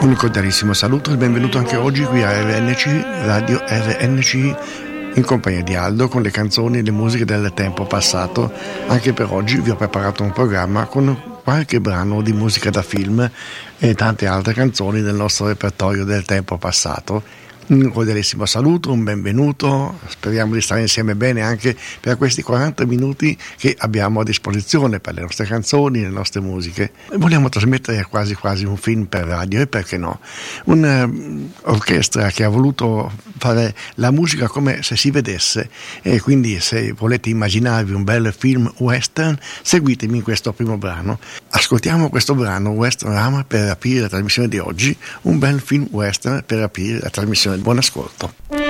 Un cordialissimo saluto e benvenuto anche oggi qui a RNC, Radio RNC, in compagnia di Aldo con le canzoni e le musiche del tempo passato. Anche per oggi vi ho preparato un programma con qualche brano di musica da film e tante altre canzoni del nostro repertorio del tempo passato. Un cordialissimo saluto, un benvenuto, speriamo di stare insieme bene anche per questi 40 minuti che abbiamo a disposizione per le nostre canzoni, le nostre musiche. Vogliamo trasmettere quasi un film per radio e perché no? Un'orchestra che ha voluto fare la musica come se si vedesse, e quindi se volete immaginarvi un bel film western, seguitemi in questo primo brano. Ascoltiamo questo brano Western Rama per aprire la trasmissione di oggi, un bel film western per aprire la trasmissione. Buon ascolto.